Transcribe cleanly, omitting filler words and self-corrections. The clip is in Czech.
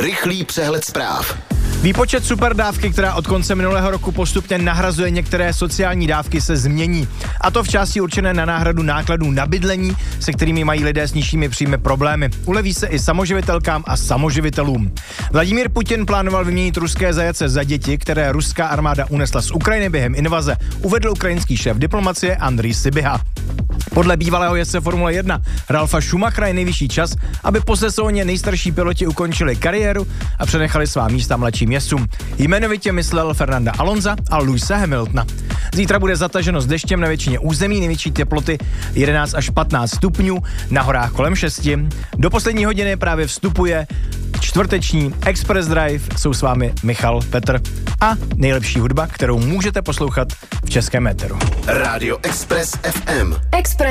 Rychlý přehled zpráv. Výpočet superdávky, která od konce minulého roku postupně nahrazuje některé sociální dávky, se změní. A to v části určené na náhradu nákladů na bydlení, se kterými mají lidé s nižšími příjmy problémy. Uleví se i samoživitelkám a samoživitelům. Vladimír Putin plánoval vyměnit ruské zajace za děti, které ruská armáda unesla z Ukrajiny během invaze, uvedl ukrajinský šéf diplomacie Andrej Sybiha. Podle bývalého jezdce Formule 1 Ralfa Schumachera je nejvyšší čas, aby po sezóně nejstarší piloti ukončili kariéru a přenechali svá místa mladším jezdcům. Jmenovitě myslel Fernanda Alonsa a Lewise Hamiltona. Zítra bude zataženo s deštěm na většině území, největší teploty 11 až 15 stupňů, na horách kolem 6. Do poslední hodiny právě vstupuje čtvrteční Express Drive, jsou s vámi Michal, Petr a nejlepší hudba, kterou můžete poslouchat v českém éteru. Radio Express FM. Express